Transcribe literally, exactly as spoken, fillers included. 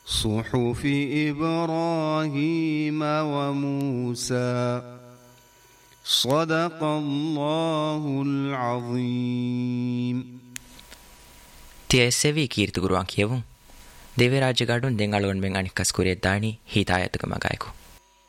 صحف إبراهيم وموسى صدق الله العظيم. තියසෙවි කීර්ති ගුරුවන් කියවුන් දෙවි රාජ්‍ය ගඩුන් දෙංගලවන් මෙන් අනික් කස්කුරේ දානි හිතායතක මගයිකු